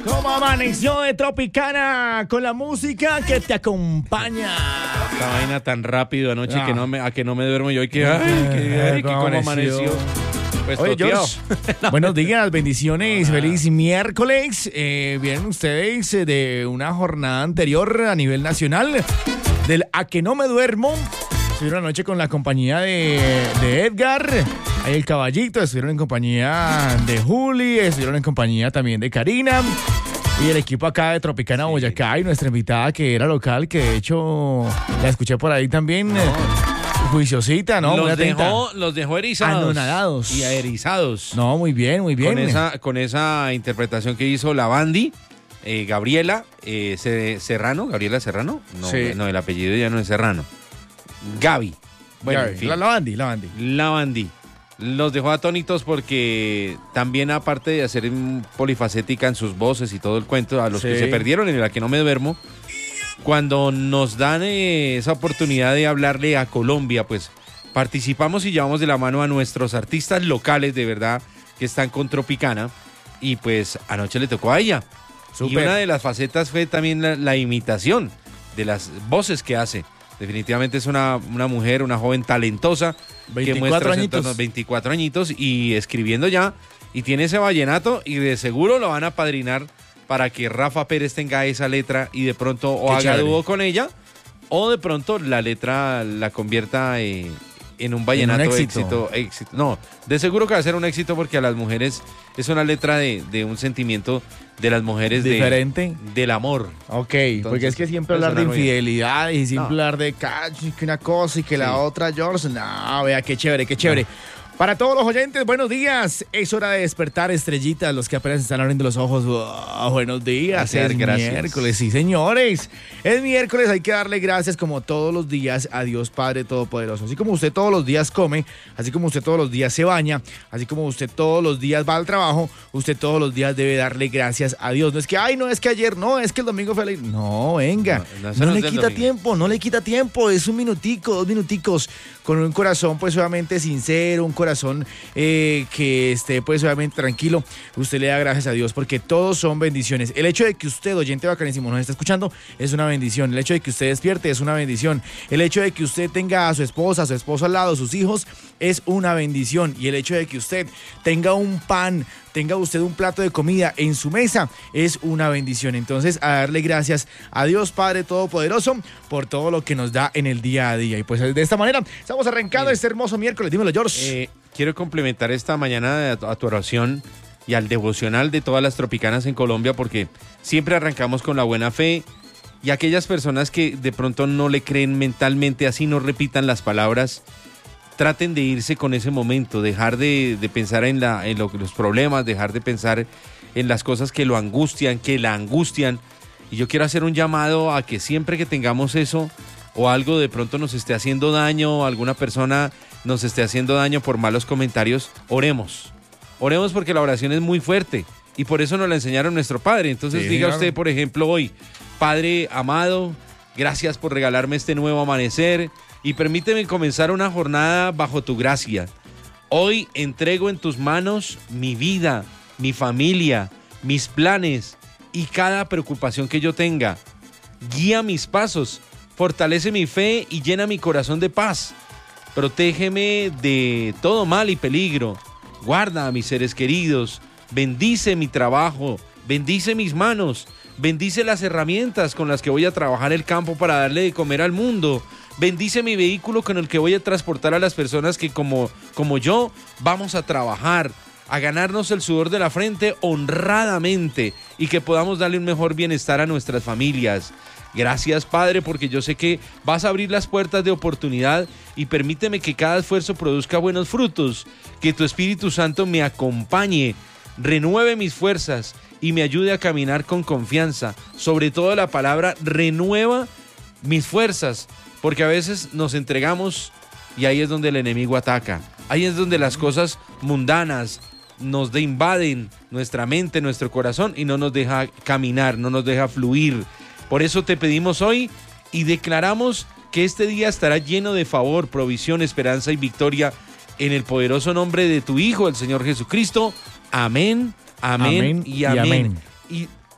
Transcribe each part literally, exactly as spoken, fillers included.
¿Cómo amaneció de Tropicana con la música que te acompaña? Esta vaina tan rápido anoche Ah. que no me, a que no me duermo yo y que, ay, que, ay, que ¿Cómo cómo amaneció? amaneció. Pues Oye, toteado. George, buenos días, bendiciones, feliz miércoles. Eh, vienen ustedes eh, de una jornada anterior a nivel nacional del A que no me duermo. Estuvieron anoche con la compañía de, de Edgar, ahí el caballito, estuvieron en compañía de Juli, estuvieron en compañía también de Karina. Y el equipo acá de Tropicana Sí. Boyacá y nuestra invitada que era local, que de hecho la escuché por ahí también. eh, Juiciosita, ¿no? Muy los, atenta. dejó, los dejó erizados. Anonadados. Y erizados. No, muy bien, muy bien. Con esa, con esa interpretación que hizo la Bandi, eh, Gabriela eh, Ce- Serrano. ¿Gabriela Serrano? No, Sí. no, el apellido ya no es Serrano. Gaby. Bueno, Ya, en fin. la, la Bandi, la Bandi. La Bandi. Los dejó atónitos porque también, aparte de hacer mm, polifacética en sus voces y todo el cuento, a los Sí. que se perdieron en La que no me duermo, cuando nos dan eh, esa oportunidad de hablarle a Colombia, pues participamos y llevamos de la mano a nuestros artistas locales, de verdad, que están con Tropicana, y pues anoche le tocó a ella. Y Súper. una de las facetas fue también la, la imitación de las voces que hace. Definitivamente es una, una mujer, una joven talentosa, que veinticuatro muestra su añitos. entorno, veinticuatro añitos y escribiendo ya, y tiene ese vallenato, y de seguro lo van a padrinar para que Rafa Pérez tenga esa letra y de pronto o Qué haga chévere. dúo con ella, o de pronto la letra la convierta eh, en un vallenato éxito. éxito, éxito. No, de seguro que va a ser un éxito porque a las mujeres es una letra de, de un sentimiento de las mujeres de- Diferente. del amor. Ok, porque es que siempre puede hablar de sonar muy bien. infidelidad y siempre No. hablar de cacho y que una cosa y que la Sí. otra, George. No, vea, qué chévere, qué chévere. Para todos los oyentes, buenos días. Es hora de despertar, estrellitas, los que apenas están abriendo los ojos. Wow, buenos días. Gracias, es gracias. miércoles, sí, señores. Es miércoles, hay que darle gracias como todos los días a Dios Padre Todopoderoso. Así como usted todos los días come, así como usted todos los días se baña, así como usted todos los días va al trabajo, usted todos los días debe darle gracias a Dios. No es que, ay, no, es que ayer, no, es que el domingo fue la... No, venga, No, no, no, eso no le es del quita domingo. tiempo, no le quita tiempo, es un minutico, dos minuticos, con un corazón pues obviamente sincero, un corazón eh, que esté pues obviamente tranquilo, usted le da gracias a Dios porque todos son bendiciones. El hecho de que usted, oyente bacanísimo, nos está escuchando es una bendición, el hecho de que usted despierte es una bendición, el hecho de que usted tenga a su esposa, a su esposo al lado, sus hijos, es una bendición, y el hecho de que usted tenga un pan, tenga usted un plato de comida en su mesa, es una bendición. Entonces, a darle gracias a Dios Padre Todopoderoso por todo lo que nos da en el día a día. Y pues de esta manera estamos arrancando Mire. este hermoso miércoles. Dímelo, George. Eh, quiero complementar esta mañana a tu, a tu oración y al devocional de todas las tropicanas en Colombia, porque siempre arrancamos con la buena fe, y aquellas personas que de pronto no le creen mentalmente, así no repitan las palabras, traten de irse con ese momento, dejar de, de pensar en, la, en lo- los problemas, dejar de pensar en las cosas que lo angustian, que la angustian. Y yo quiero hacer un llamado a que siempre que tengamos eso, o algo de pronto nos esté haciendo daño, o alguna persona nos esté haciendo daño por malos comentarios, oremos. Oremos porque la oración es muy fuerte, y por eso nos la enseñaron nuestro Padre. Entonces Sí, diga claro. usted, por ejemplo, hoy: Padre amado, gracias por regalarme este nuevo amanecer, y permíteme comenzar una jornada bajo tu gracia. Hoy entrego en tus manos mi vida, mi familia, mis planes y cada preocupación que yo tenga. Guía mis pasos, fortalece mi fe y llena mi corazón de paz. Protégeme de todo mal y peligro. Guarda a mis seres queridos. Bendice mi trabajo. Bendice mis manos. Bendice las herramientas con las que voy a trabajar el campo para darle de comer al mundo. Bendice mi vehículo con el que voy a transportar a las personas que como, como yo vamos a trabajar, a ganarnos el sudor de la frente honradamente, y que podamos darle un mejor bienestar a nuestras familias. Gracias, Padre, porque yo sé que vas a abrir las puertas de oportunidad, y permíteme que cada esfuerzo produzca buenos frutos, que tu Espíritu Santo me acompañe, renueve mis fuerzas y me ayude a caminar con confianza. Sobre todo la palabra renueva mis fuerzas, porque a veces nos entregamos y ahí es donde el enemigo ataca. Ahí es donde las cosas mundanas nos de invaden nuestra mente, nuestro corazón, y no nos deja caminar, no nos deja fluir. Por eso te pedimos hoy y declaramos que este día estará lleno de favor, provisión, esperanza y victoria, en el poderoso nombre de tu Hijo, el Señor Jesucristo. Amén, amén, Amén y y amén. amén. Y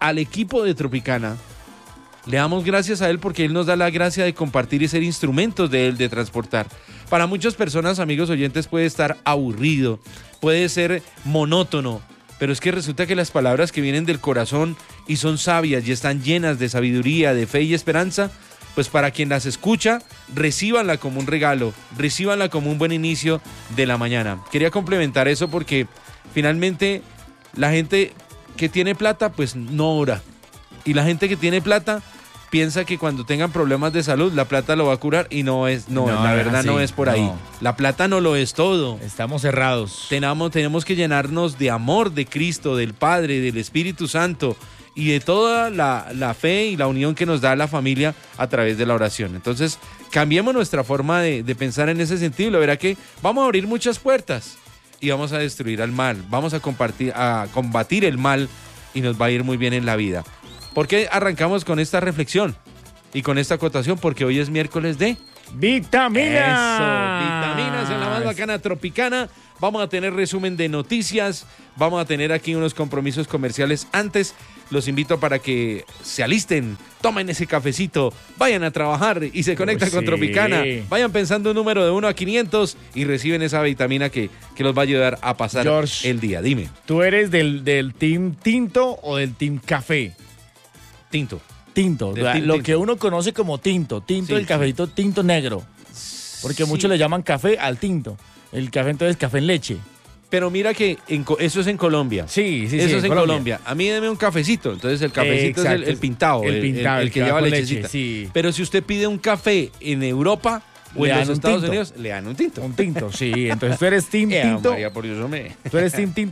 al equipo de Tropicana le damos gracias a él porque él nos da la gracia de compartir y ser instrumentos de él de transportar. Para muchas personas, amigos oyentes, puede estar aburrido, puede ser monótono, pero es que resulta que las palabras que vienen del corazón y son sabias y están llenas de sabiduría, de fe y esperanza, pues para quien las escucha, recíbanla como un regalo, recíbanla como un buen inicio de la mañana. Quería complementar eso porque finalmente la gente que tiene plata, pues no ora. Y la gente que tiene plata piensa que cuando tengan problemas de salud la plata lo va a curar y no es, no, no la verdad así, no es por ahí. No. La plata no lo es todo. Estamos cerrados. Tenemos, tenemos que llenarnos de amor de Cristo, del Padre, del Espíritu Santo y de toda la, la fe y la unión que nos da la familia a través de la oración. Entonces, cambiemos nuestra forma de, de pensar en ese sentido y lo verá que vamos a abrir muchas puertas y vamos a destruir al mal, vamos a, compartir, a combatir el mal y nos va a ir muy bien en la vida. ¿Por qué arrancamos con esta reflexión y con esta acotación? Porque hoy es miércoles de vitaminas. Eso, vitaminas en la más bacana Tropicana. Vamos a tener resumen de noticias, vamos a tener aquí unos compromisos comerciales antes. Los invito para que se alisten, tomen ese cafecito, vayan a trabajar y se conectan oh, con sí. Tropicana. Vayan pensando un número de uno a quinientos y reciben esa vitamina que, que los va a ayudar a pasar George, el día. Dime. ¿Tú eres del, del team tinto o del team café? Tinto. Tinto, team lo tinto. Que uno conoce como tinto, tinto, sí, el cafecito sí. Tinto negro. Porque sí. muchos le llaman café al tinto. El café entonces café en leche. Pero mira que en, eso es en Colombia. Sí, sí, sí. Eso en es en Colombia. Colombia. A mí deme un cafecito. Entonces el cafecito eh, es el, el pintado, el, pintado, el, el, el que lleva lechecita. Leche, sí. Pero si usted pide un café en Europa o le en los Estados tinto. Unidos, le dan un tinto. Un tinto, sí. Entonces tú eres team tinto. María, por Dios, me... Tú eres team tinto.